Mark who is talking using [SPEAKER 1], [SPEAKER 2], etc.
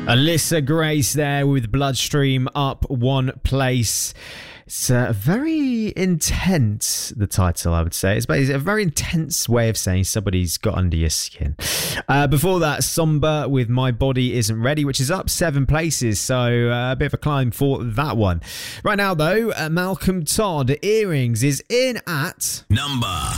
[SPEAKER 1] Alyssa Grace there with Bloodstream up one place. It's very intense, the title, I would say. It's a very intense way of saying somebody's got under your skin. Before that, Somber with My Body Isn't Ready, which is up 7 places, so a bit of a climb for that one. Right now, though, Malcolm Todd, Earrings, is in at...
[SPEAKER 2] number